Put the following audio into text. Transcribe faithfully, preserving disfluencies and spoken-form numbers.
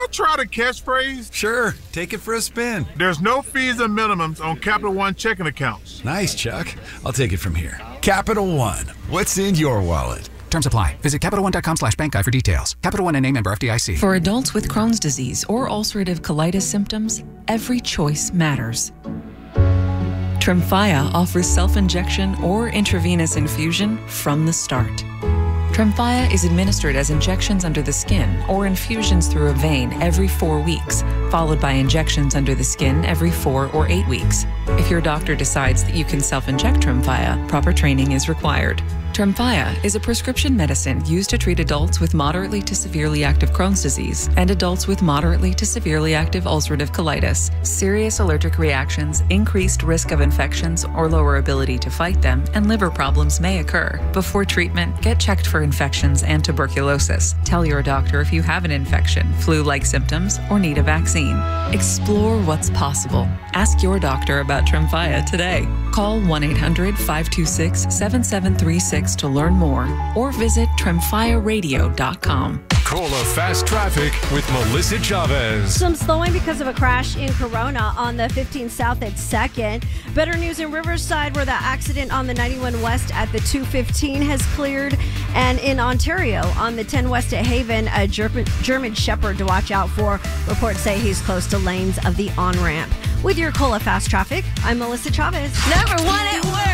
Try the catchphrase. Sure, take it for a spin. There's no fees and minimums on Capital One checking accounts. Nice, Chuck. I'll take it from here. Capital One, what's in your wallet? Terms apply. Visit Capital One dot com slash bank guide for details. Capital One N A member F D I C. For adults with Crohn's disease or ulcerative colitis symptoms, every choice matters. Tremfya offers self-injection or intravenous infusion from the start. Tremfya is administered as injections under the skin or infusions through a vein every four weeks, followed by injections under the skin every four or eight weeks. If your doctor decides that you can self-inject Tremfya, proper training is required. Tremfya is a prescription medicine used to treat adults with moderately to severely active Crohn's disease and adults with moderately to severely active ulcerative colitis. Serious allergic reactions, increased risk of infections or lower ability to fight them, and liver problems may occur. Before treatment, get checked for infections and tuberculosis. Tell your doctor if you have an infection, flu-like symptoms, or need a vaccine. Explore what's possible. Ask your doctor about Tremfya today. Call one eight hundred, five two six, seven seven three six to learn more or visit tremfya radio dot com. Cola Fast Traffic with Melissa Chavez. Some slowing because of a crash in Corona on the fifteen South at second. Better news in Riverside, where the accident on the ninety-one West at the two fifteen has cleared. And in Ontario on the ten West at Haven, a German, German Shepherd to watch out for. Reports say he's close to lanes of the on-ramp. With your Cola Fast Traffic, I'm Melissa Chavez. Number one at work.